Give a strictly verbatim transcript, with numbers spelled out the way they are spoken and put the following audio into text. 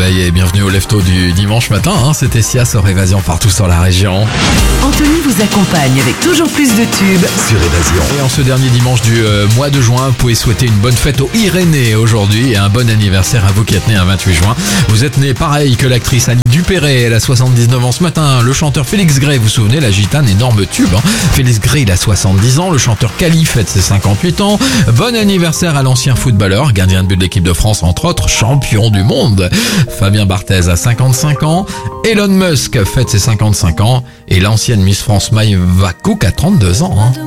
soleil et bienvenue au Lefto du dimanche matin. Hein. C'était Sia sur Évasion partout sur la région. Anthony vous accompagne avec toujours plus de tubes Sur Évasion. Et en ce dernier dimanche du euh, mois de juin, vous pouvez souhaiter une bonne fête aux Irénée aujourd'hui et un bon anniversaire à vous qui êtes né un vingt-huit juin. Vous êtes né pareil que l'actrice Annie Dupéré, elle a soixante-dix-neuf ans ce matin. Le chanteur Félix Gray, vous vous souvenez, la gitane, énorme tube. Hein. Félix Gray, il a soixante-dix ans. Le chanteur Kali fête ses cinquante-huit ans. Bon anniversaire à l'ancien footballeur, gardien de but de l'équipe de France, entre autres, champion du monde. Fabien Barthez a cinquante-cinq ans. Elon Musk fête ses cinquante-cinq ans. Et l'ancienne Miss France Maïva Cook a trente-deux ans. Hein.